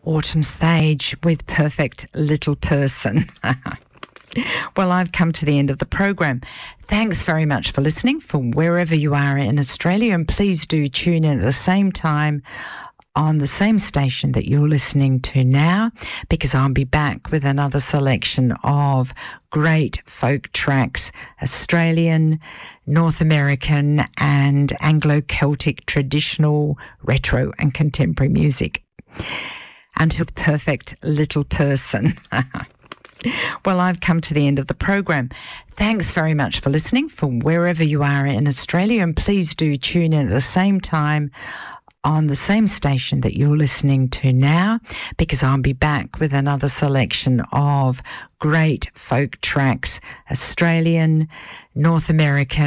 Autumn Sage with Perfect Little Person. Well, I've come to the end of the program. Thanks very much for listening from wherever you are in Australia, and please do tune in at the same time on the same station that you're listening to now, because I'll be back with another selection of great folk tracks, Australian, North American and Anglo-Celtic traditional, retro and contemporary music. Until Perfect Little Person. Well, I've come to the end of the program. Thanks very much for listening from wherever you are in Australia, and please do tune in at the same time on the same station that you're listening to now, because I'll be back with another selection of great folk tracks, Australian, North American